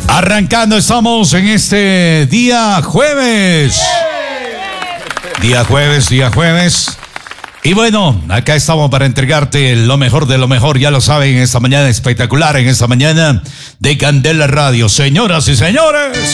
Arrancando estamos en este día jueves. Día jueves. Y bueno, acá estamos para entregarte lo mejor de lo mejor, ya lo saben, en esta mañana espectacular, en esta mañana de Candela Radio. Señoras y señores,